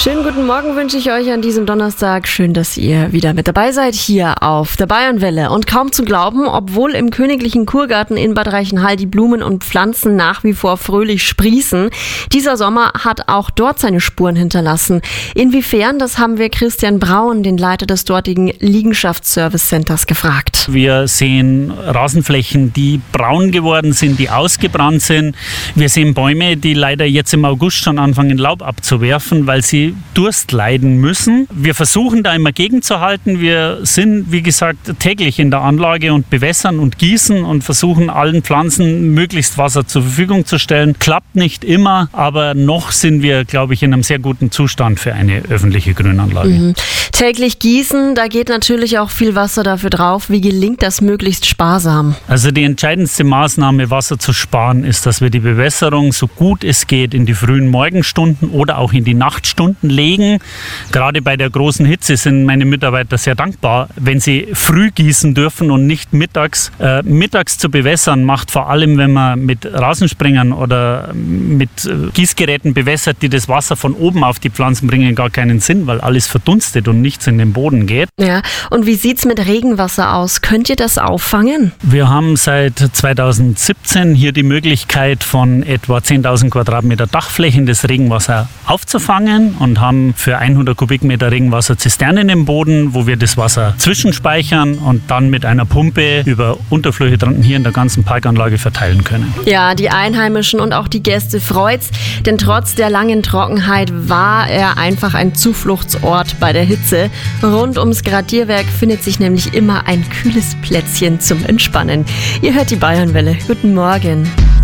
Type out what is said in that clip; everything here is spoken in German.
Schönen guten Morgen wünsche ich euch an diesem Donnerstag. Schön, dass ihr wieder mit dabei seid hier auf der Bayernwelle. Und kaum zu glauben, obwohl im Königlichen Kurgarten in Bad Reichenhall die Blumen und Pflanzen nach wie vor fröhlich sprießen, dieser Sommer hat auch dort seine Spuren hinterlassen. Inwiefern, das haben wir Christian Braun, den Leiter des dortigen Liegenschaftsservice-Centers, gefragt. Wir sehen Rasenflächen, die braun geworden sind, die ausgebrannt sind. Wir sehen Bäume, die leider jetzt im August schon anfangen, Laub abzuwerfen, weil sie Durst leiden müssen. Wir versuchen da immer gegenzuhalten. Wir sind, wie gesagt, täglich in der Anlage und bewässern und gießen und versuchen allen Pflanzen möglichst Wasser zur Verfügung zu stellen. Klappt nicht immer, aber noch sind wir, glaube ich, in einem sehr guten Zustand für eine öffentliche Grünanlage. Täglich gießen, da geht natürlich auch viel Wasser dafür drauf. Wie gelingt das möglichst sparsam? Also die entscheidendste Maßnahme, Wasser zu sparen, ist, dass wir die Bewässerung so gut es geht in die frühen Morgenstunden oder auch in die Nachtstunden legen. Gerade bei der großen Hitze sind meine Mitarbeiter sehr dankbar, wenn sie früh gießen dürfen und nicht mittags. Mittags zu bewässern macht vor allem, wenn man mit Rasensprengern oder mit Gießgeräten bewässert, die das Wasser von oben auf die Pflanzen bringen, gar keinen Sinn, weil alles verdunstet und nichts in den Boden geht. Ja, und wie sieht es mit Regenwasser aus? Könnt ihr das auffangen? Wir haben seit 2017 hier die Möglichkeit, von etwa 10.000 Quadratmeter Dachflächen das Regenwasser aufzufangen und haben für 100 Kubikmeter Regenwasser Zisternen im Boden, wo wir das Wasser zwischenspeichern und dann mit einer Pumpe über Unterflurhydranten hier in der ganzen Parkanlage verteilen können. Ja, die Einheimischen und auch die Gäste freut's, denn trotz der langen Trockenheit war er einfach ein Zufluchtsort bei der Hitze. Rund ums Gradierwerk findet sich nämlich immer ein kühles Plätzchen zum Entspannen. Ihr hört die Bayernwelle. Guten Morgen.